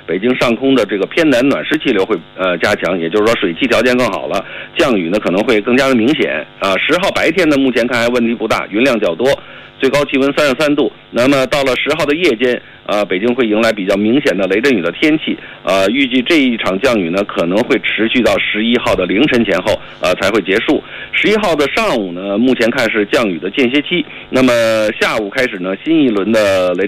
北京上空的这个偏南暖湿气流会加强，也就是说水汽条件更好了，降雨呢可能会更加的明显10号白天呢，目前看还问题不大，云量较多，最高气温33度。那么到了10号的夜间，北京会迎来比较明显的雷阵雨的天气，预计这一场降雨呢可能会持续到11号的凌晨前后才会结束。11号的上午呢，目前看是降雨的间歇期，那么下午开始呢，新一轮的雷